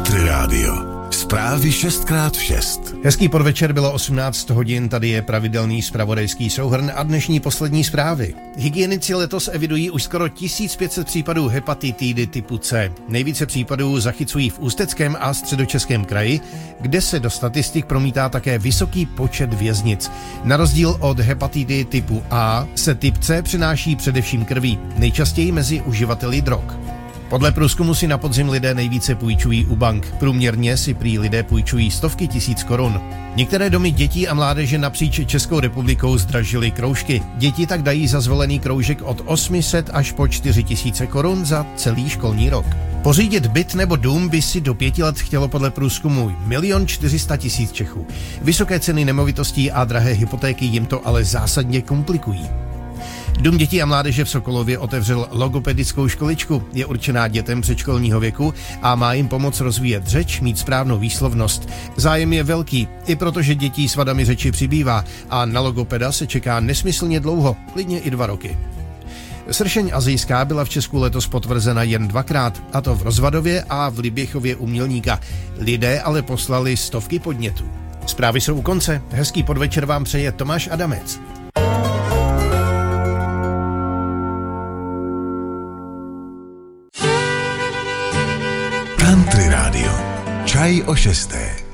Country Radio. Zprávy 6x6. Hezký podvečer, bylo 18 hodin, tady je pravidelný zpravodajský souhrn a dnešní poslední zprávy. Hygienici letos evidují už skoro 1500 případů hepatitidy typu C. Nejvíce případů zachycují v Ústeckém a Středočeském kraji, kde se do statistik promítá také vysoký počet věznic. Na rozdíl od hepatitidy typu A se typ C přenáší především krví, nejčastěji mezi uživateli drog. Podle průzkumu si na podzim lidé nejvíce půjčují u bank. Průměrně si prý lidé půjčují stovky tisíc korun. Některé domy dětí a mládeže napříč Českou republikou zdražily kroužky. Děti tak dají za zvolený kroužek od 800 až po 4000 korun za celý školní rok. Pořídit byt nebo dům by si do 5 let chtělo podle průzkumu 1 400 000 Čechů. Vysoké ceny nemovitostí a drahé hypotéky jim to ale zásadně komplikují. Dům dětí a mládeže v Sokolově otevřel logopedickou školičku. Je určená dětem předškolního věku a má jim pomoct rozvíjet řeč, mít správnou výslovnost. Zájem je velký, i protože dětí s vadami řeči přibývá a na logopeda se čeká nesmyslně dlouho, klidně i 2 roky. Sršeň asijská byla v Česku letos potvrzena jen 2krát, a to v Rozvadově a v Liběchově u Mělníka. Lidé ale poslali stovky podnětů. Zprávy jsou u konce. Hezký podvečer vám přeje Tomáš Adamec. Country Radio. Čaj o 6.